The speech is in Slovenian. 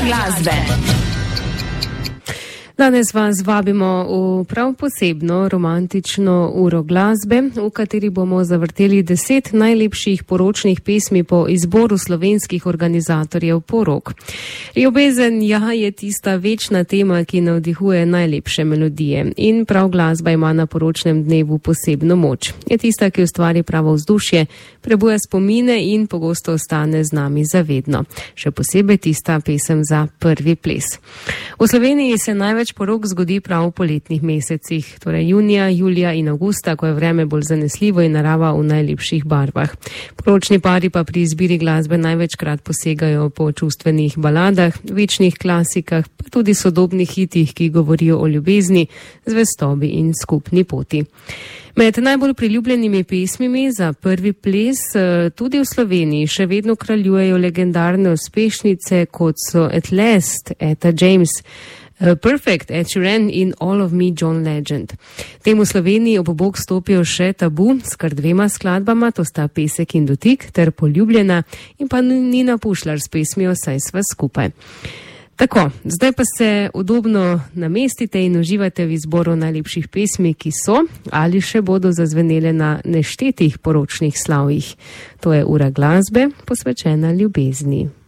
glasbe. Danes vas vabimo v prav posebno romantično uro glasbe, v kateri bomo zavrteli 10 najlepših poročnih pesmi po izboru slovenskih organizatorjev porok. Ljubezen je tista večna tema, ki navdihuje najlepše melodije in prav glasba ima na poročnem dnevu posebno moč. Je tista, ki ustvari pravo vzdušje, prebuja spomine in pogosto ostane z nami zavedno. Še posebej tista pesem za prvi ples. V Sloveniji se največ porok zgodi prav v poletnih mesecih, torej junija, julija in avgusta, ko je vreme bolj zanesljivo in narava v najlepših barvah. Poročni pari pa pri izbiri glasbe največkrat posegajo po čustvenih baladah, večnih klasikah, pa tudi sodobnih hitih, ki govorijo o ljubezni, zvestobi in skupni poti. Med najbolj priljubljenimi pesmimi za prvi ples tudi v Sloveniji še vedno kraljujejo legendarne uspešnice, kot so At Last, Etta James, Perfect, Ed Sheeran in All of Me, John Legend. Temu Sloveniji ob bok stopijo še Tabu s kar 2 skladbama, to sta Pesek in dotik ter Poljubljena, in pa Nina Pušlar s pesmijo Saj sva skupaj. Tako, zdaj pa se udobno namestite in uživate v izboru najlepših pesmi, ki so ali še bodo zazvenele na neštetih poročnih slavjih. To je ura glasbe, posvečena ljubezni.